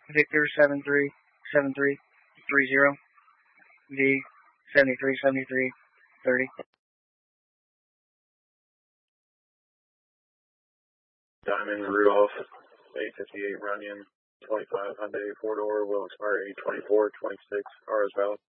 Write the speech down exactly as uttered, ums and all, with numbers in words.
Victor seven three seven three three zero. V seventy-three seventy-three thirty. Diamond Rudolph, eight fifty-eight Runyon, twenty-five Hyundai four door, will expire eight twenty-four twenty-six, R is valid.